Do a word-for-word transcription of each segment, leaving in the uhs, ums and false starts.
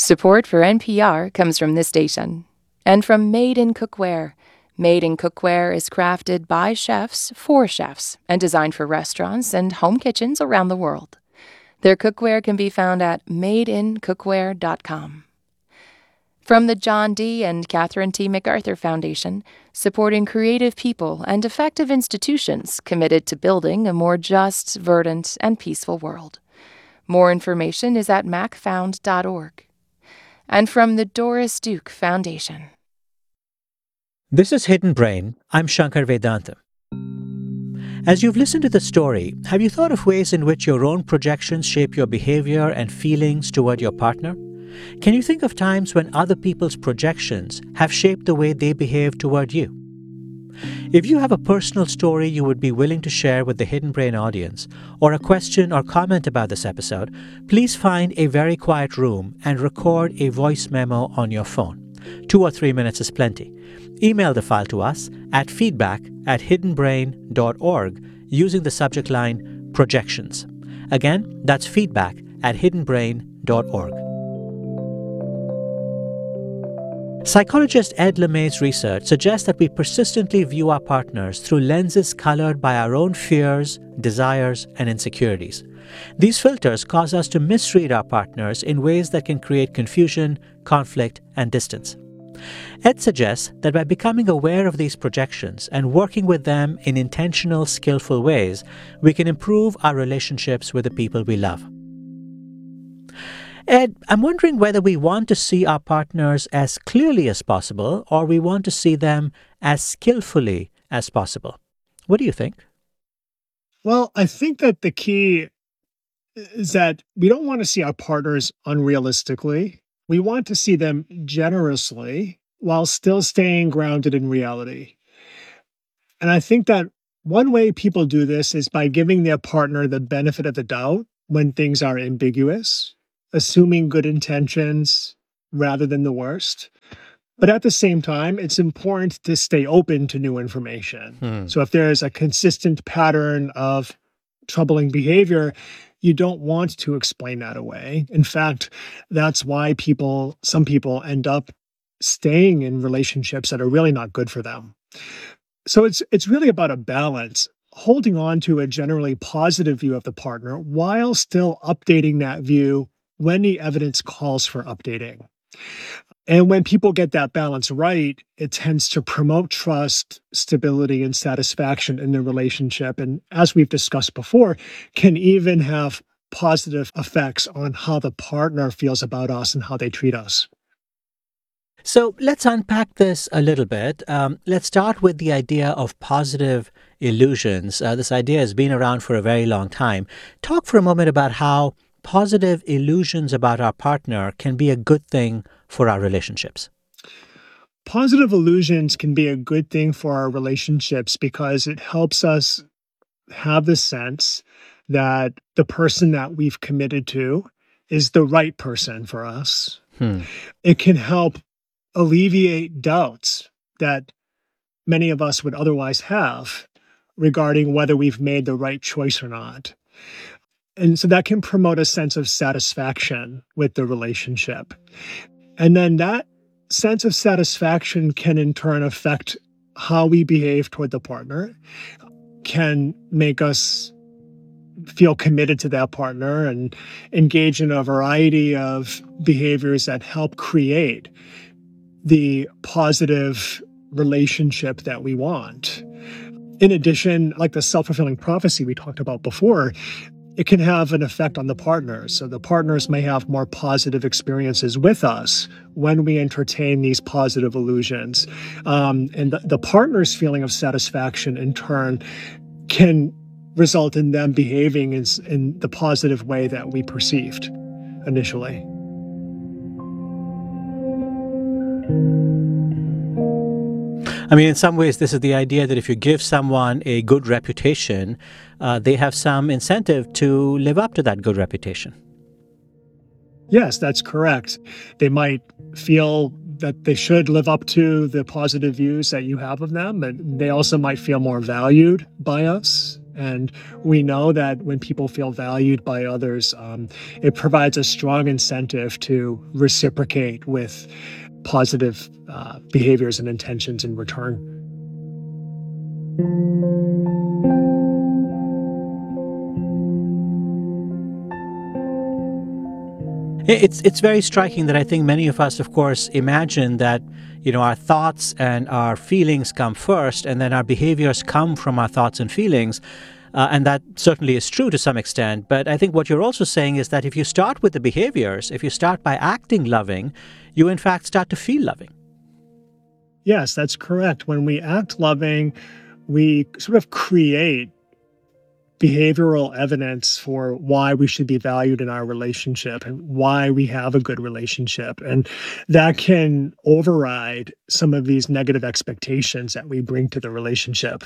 Support for N P R comes from this station and from Made in Cookware. Made in Cookware is crafted by chefs for chefs and designed for restaurants and home kitchens around the world. Their cookware can be found at made in cookware dot com. From the John D. and Catherine T. MacArthur Foundation, supporting creative people and effective institutions committed to building a more just, verdant, and peaceful world. More information is at mac found dot org. And from the Doris Duke Foundation. This is Hidden Brain. I'm Shankar Vedantam. As you've listened to the story, have you thought of ways in which your own projections shape your behavior and feelings toward your partner? Can you think of times when other people's projections have shaped the way they behave toward you? If you have a personal story you would be willing to share with the Hidden Brain audience, or a question or comment about this episode, please find a very quiet room and record a voice memo on your phone. Two or three minutes is plenty. Email the file to us at feedback at hidden brain dot org using the subject line projections. Again, that's feedback at hidden brain dot org. Psychologist Ed LeMay's research suggests that we persistently view our partners through lenses colored by our own fears, desires, and insecurities. These filters cause us to misread our partners in ways that can create confusion, conflict, and distance. Ed suggests that by becoming aware of these projections and working with them in intentional, skillful ways, we can improve our relationships with the people we love. Ed, I'm wondering whether we want to see our partners as clearly as possible or we want to see them as skillfully as possible. What do you think? Well, I think that the key is that we don't want to see our partners unrealistically. We want to see them generously while still staying grounded in reality. And I think that one way people do this is by giving their partner the benefit of the doubt when things are ambiguous, assuming good intentions rather than the worst. But at the same time, it's important to stay open to new information. Hmm. So if there's a consistent pattern of troubling behavior, you don't want to explain that away. In fact, that's why people, some people end up staying in relationships that are really not good for them. So it's it's really about a balance, holding on to a generally positive view of the partner while still updating that view when the evidence calls for updating. And when people get that balance right, it tends to promote trust, stability, and satisfaction in the relationship. And as we've discussed before, can even have positive effects on how the partner feels about us and how they treat us. So let's unpack this a little bit. Um, let's start with the idea of positive illusions. Uh, this idea has been around for a very long time. Talk for a moment about how positive illusions about our partner can be a good thing for our relationships. Positive illusions can be a good thing for our relationships because it helps us have the sense that the person that we've committed to is the right person for us. Hmm. It can help alleviate doubts that many of us would otherwise have regarding whether we've made the right choice or not. And so that can promote a sense of satisfaction with the relationship. And then that sense of satisfaction can in turn affect how we behave toward the partner, can make us feel committed to that partner and engage in a variety of behaviors that help create the positive relationship that we want. In addition, like the self-fulfilling prophecy we talked about before, it can have an effect on the partners. So the partners may have more positive experiences with us when we entertain these positive illusions. Um, and the, the partner's feeling of satisfaction, in turn, can result in them behaving in, in the positive way that we perceived initially. I mean, in some ways, this is the idea that if you give someone a good reputation, uh, they have some incentive to live up to that good reputation. Yes, that's correct. They might feel that they should live up to the positive views that you have of them, and they also might feel more valued by us And we know that when people feel valued by others, um, it provides a strong incentive to reciprocate with positive uh, behaviors and intentions in return. It's it's very striking that I think many of us, of course, imagine that, you know, our thoughts and our feelings come first, and then our behaviors come from our thoughts and feelings. Uh, and that certainly is true to some extent. But I think what you're also saying is that if you start with the behaviors, if you start by acting loving, you in fact start to feel loving. Yes, that's correct. When we act loving, we sort of create behavioral evidence for why we should be valued in our relationship and why we have a good relationship. And that can override some of these negative expectations that we bring to the relationship.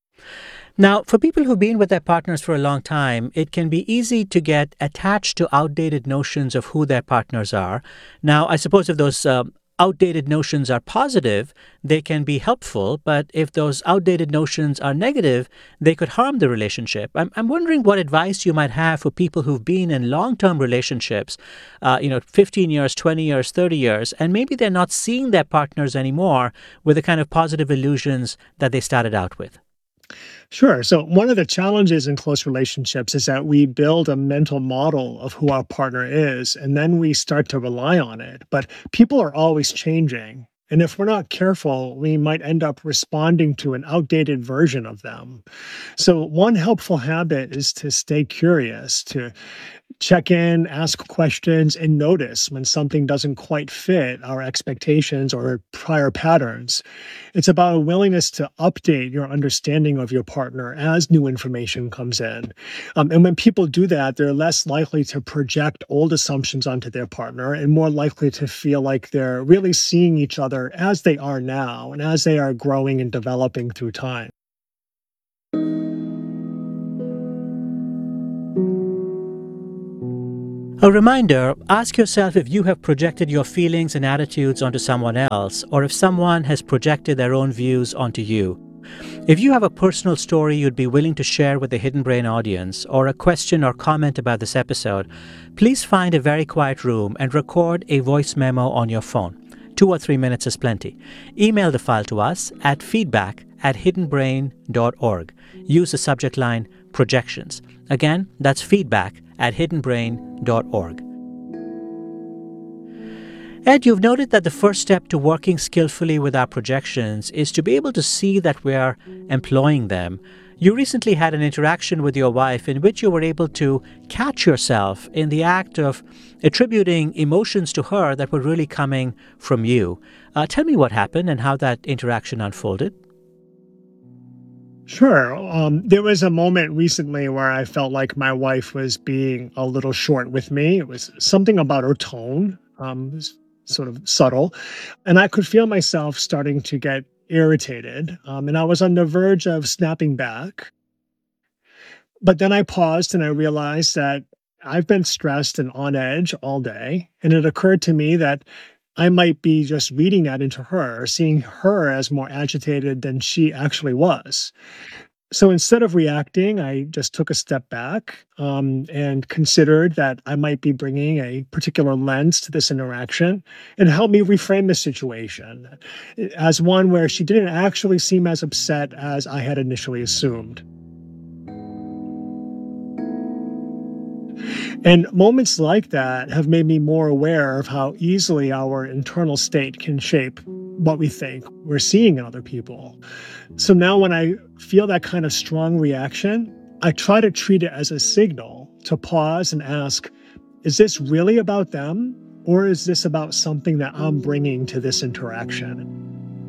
Now, for people who've been with their partners for a long time, it can be easy to get attached to outdated notions of who their partners are. Now, I suppose if those um, outdated notions are positive, they can be helpful. But if those outdated notions are negative, they could harm the relationship. I'm, I'm wondering what advice you might have for people who've been in long-term relationships, uh, you know, fifteen years, twenty years, thirty years, and maybe they're not seeing their partners anymore with the kind of positive illusions that they started out with. Sure. So, one of the challenges in close relationships is that we build a mental model of who our partner is, and then we start to rely on it. But people are always changing. And if we're not careful, we might end up responding to an outdated version of them. So, one helpful habit is to stay curious, to check in, ask questions, and notice when something doesn't quite fit our expectations or prior patterns. It's about a willingness to update your understanding of your partner as new information comes in. Um, and when people do that, they're less likely to project old assumptions onto their partner and more likely to feel like they're really seeing each other as they are now and as they are growing and developing through time. A reminder, ask yourself if you have projected your feelings and attitudes onto someone else, or if someone has projected their own views onto you. If you have a personal story you'd be willing to share with the Hidden Brain audience, or a question or comment about this episode, please find a very quiet room and record a voice memo on your phone. Two or three minutes is plenty. Email the file to us at feedback at hidden brain dot org. Use the subject line projections. Again, that's feedback at hidden brain dot org. Ed, you've noted that the first step to working skillfully with our projections is to be able to see that we are employing them. You recently had an interaction with your wife in which you were able to catch yourself in the act of attributing emotions to her that were really coming from you. Uh, tell me what happened and how that interaction unfolded. Sure. Um, there was a moment recently where I felt like my wife was being a little short with me. It was something about her tone, um, it was sort of subtle. And I could feel myself starting to get irritated. Um, and I was on the verge of snapping back. But then I paused and I realized that I've been stressed and on edge all day. And it occurred to me that I might be just reading that into her, seeing her as more agitated than she actually was. So instead of reacting, I just took a step back um, and considered that I might be bringing a particular lens to this interaction and help me reframe the situation as one where she didn't actually seem as upset as I had initially assumed. And moments like that have made me more aware of how easily our internal state can shape what we think we're seeing in other people. So now when I feel that kind of strong reaction, I try to treat it as a signal to pause and ask, is this really about them? Or is this about something that I'm bringing to this interaction?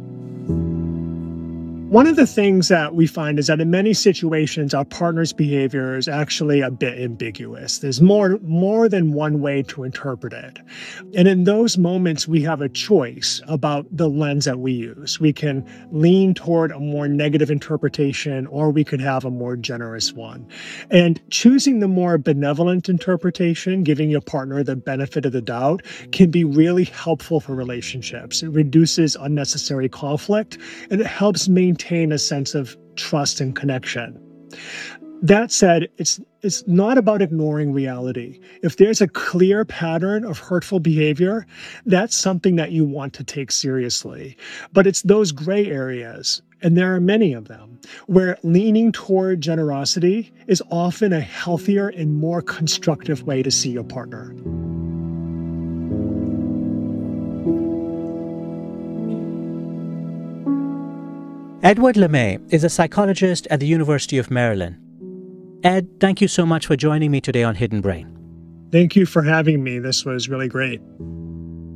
One of the things that we find is that in many situations, our partner's behavior is actually a bit ambiguous. There's more, more than one way to interpret it. And in those moments, we have a choice about the lens that we use. We can lean toward a more negative interpretation, or we could have a more generous one. And choosing the more benevolent interpretation, giving your partner the benefit of the doubt, can be really helpful for relationships. It reduces unnecessary conflict, and it helps maintain maintain a sense of trust and connection. That said, it's it's not about ignoring reality. If there's a clear pattern of hurtful behavior, that's something that you want to take seriously. But it's those gray areas, and there are many of them, where leaning toward generosity is often a healthier and more constructive way to see your partner. Edward LeMay is a psychologist at the University of Maryland. Ed, thank you so much for joining me today on Hidden Brain. Thank you for having me. This was really great.